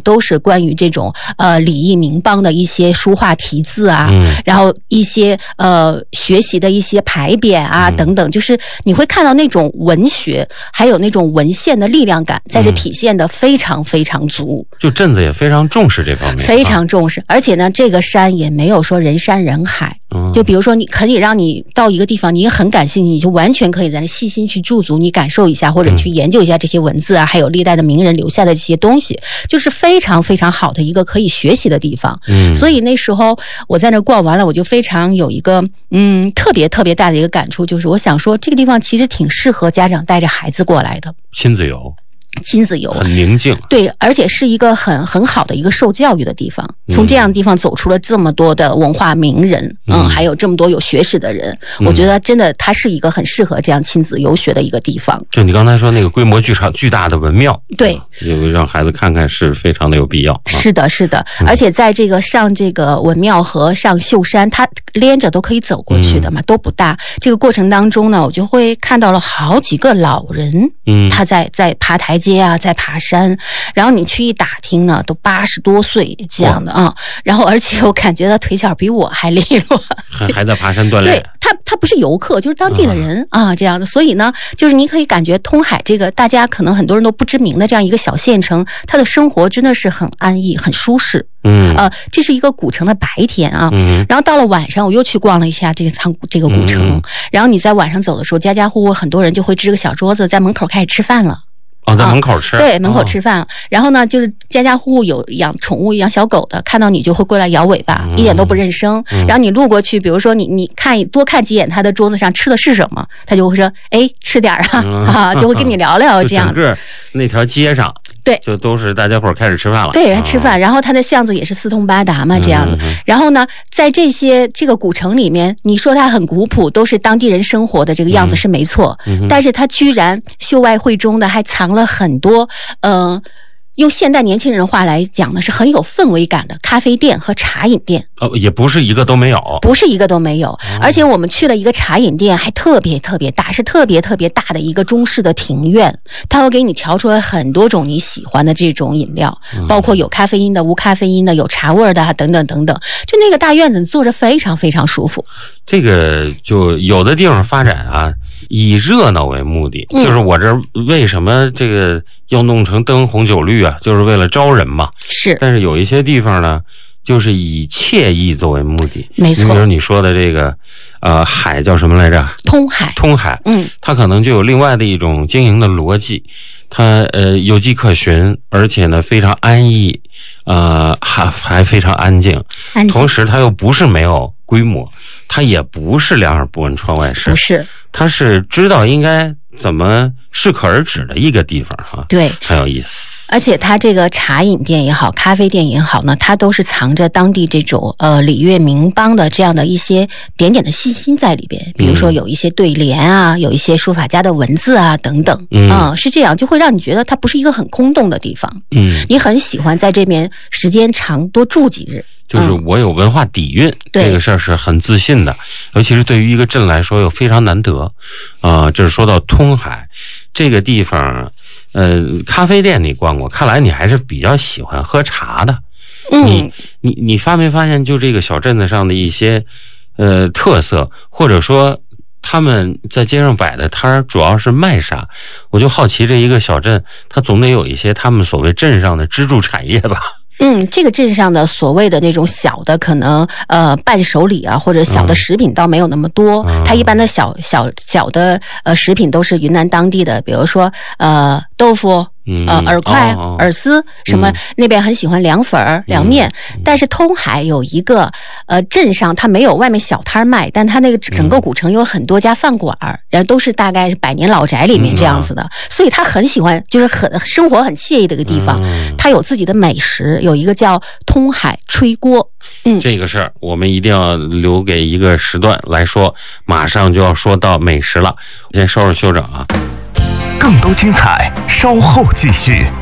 都是关于这种礼义民邦的一些书画题字啊，然后一些学习的一些牌匾啊等等，就是你会看到那种文学还有那种文献的力量感在这体现的非常非常足。 就镇子也非常重视这方面， 非常重视，而且呢，这个山也没有说人山人海。就比如说，你可以让你到一个地方，你很感兴趣，你就完全可以在那细心去驻足，你感受一下，或者去研究一下这些文字啊，还有历代的名人留下的这些东西，就是非常非常好的一个可以学习的地方。所以那时候我在那逛完了，我就非常有一个特别特别大的一个感触，就是我想说，这个地方其实挺适合家长带着孩子过来的，亲子游很宁静， 对，而且是一个很好的一个受教育的地方。从这样的地方走出了这么多的文化名人，还有这么多有学识的人，我觉得真的它是一个很适合这样亲子游学的一个地方。 就你刚才说那个规模巨大的文庙， 对， 让孩子看看是非常的有必要。 是的，是的，而且在这个上这个文庙和上秀山，它连着都可以走过去的嘛，都不大。这个过程当中呢，我就会看到了好几个老人，他在爬台阶啊，在爬山，然后你去一打听呢，都80多岁这样的啊，然后而且我感觉他腿脚比我还利落， 还在爬山锻炼。 对，他不是游客，就是当地的人啊，这样的。所以呢，就是你可以感觉通海这个大家可能很多人都不知名的这样一个小县城，他的生活真的是很安逸、很舒适。这是一个古城的白天啊，然后到了晚上，我又去逛了一下这个古城，然后你在晚上走的时候，家家户户很多人就会支个小桌子，在门口开始吃饭了。 在门口吃， 对，门口吃饭。然后呢，就是家家户户有养宠物、养小狗的，看到你就会过来摇尾巴，一点都不认生。然后你路过去，比如说你多看几眼他的桌子上吃的是什么，他就会说：“哎，吃点啊，就会跟你聊聊这样。” 整个那条街上， 对， 就都是大家伙开始吃饭了。 对，吃饭。然后它的巷子也是四通八达嘛，这样的。然后呢，在这个古城里面，你说它很古朴，都是当地人生活的这个样子是没错，但是它居然秀外慧中的还藏了很多用现代年轻人话来讲呢，是很有氛围感的咖啡店和茶饮店。 也不是一个都没有， 不是一个都没有。而且我们去了一个茶饮店，还特别特别大，是特别特别大的一个中式的庭院，它会给你调出来很多种你喜欢的这种饮料，包括有咖啡因的、无咖啡因的、有茶味的等等等等。就那个大院子坐着非常非常舒服。 这个就有的地方发展啊，以热闹为目的，就是我这为什么这个要弄成灯红酒绿啊，就是为了招人嘛。 是， 但是有一些地方呢，就是以惬意作为目的。 没错， 比如你说的这个海叫什么来着？ 通海。 它可能就有另外的一种经营的逻辑，它有迹可循，而且呢非常安逸，还非常安静。同时它又不是没有规模，它也不是两耳不闻窗外事， 不是， 它是知道应该怎么适可而止的一个地方哈。 对， 很有意思。 而且它这个茶饮店也好，咖啡店也好呢，它都是藏着当地这种礼乐民邦的这样的一些点点的细心在里边。比如说有一些对联啊，有一些书法家的文字啊等等。是这样，就会让你觉得它不是一个很空洞的地方。你很喜欢在这边时间长多住几日。 就是我有文化底蕴，这个事儿是很自信的，尤其是对于一个镇来说又非常难得。这是说到通海这个地方，咖啡店你逛过，看来你还是比较喜欢喝茶的。你发没发现，就这个小镇子上的一些特色，或者说他们在街上摆的摊儿主要是卖啥？我就好奇，这一个小镇它总得有一些他们所谓镇上的支柱产业吧。 这个镇上的所谓的那种小的可能伴手礼啊，或者小的食品倒没有那么多。它一般的小的食品都是云南当地的，比如说豆腐。饵块、饵丝什么，那边很喜欢凉粉、凉面。但是通海有一个镇上，它没有外面小摊卖，但它那个整个古城有很多家饭馆，然后都是大概是百年老宅里面这样子的，所以他很喜欢，就是生活很惬意的一个地方。它有自己的美食，有一个叫通海炊锅。 这个事儿我们一定要留给一个时段来说，马上就要说到美食了，先收拾休整啊。 更多精彩稍后继续。